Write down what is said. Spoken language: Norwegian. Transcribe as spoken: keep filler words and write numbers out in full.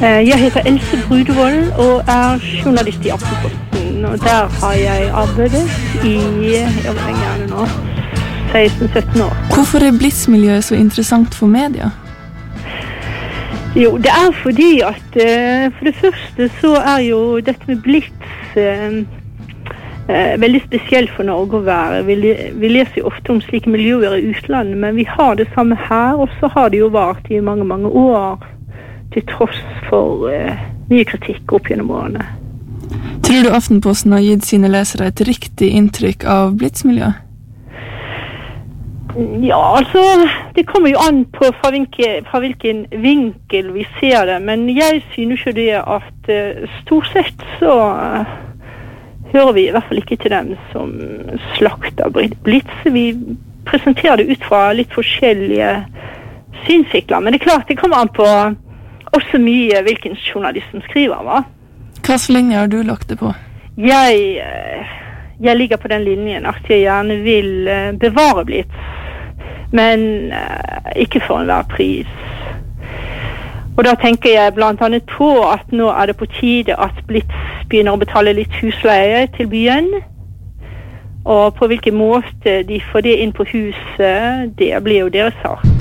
Jeg heter Else Brudevold og er journalist i Aftenposten, og der har jeg arbeidet i, jeg vet gjerne nå, seksten sytten år. Hvorfor er blitzmiljøet så interessant for media? Jo, det er fordi at for det første så er jo dette med blitz eh, eh, veldig spesielt for Norge å være. Vi, vi leser jo ofte om slike miljøer i utlandet, men vi har det samme her, og så har det jo vært i mange, mange år til tross for uh, mye kritikk opp gjennom årene. Tror du Aftenposten har gitt sine lesere et riktig inntrykk av blitzmiljøet? Ja, altså, det kommer jo an på fra, vinke, fra hvilken vinkel vi ser det, men jeg synes jo det at uh, stort sett så uh, hører vi i hvert fall ikke til dem som slakter blitz. Vi presenterer det ut fra litt forskjellige synsvinkler, men det er klart det kommer an på også mye hvilken journalist som skriver, hva? Hva så lenge har du lagt det på? Jeg, jeg ligger på den linjen at jeg gjerne vil bevare blitz, men ikke for enhver pris. Og da tenker jeg blant annet på at nå er det på tide at blitz begynner å betale litt husleie til byen, og på hvilken måte de får det inn på huset, det blir jo deres sak.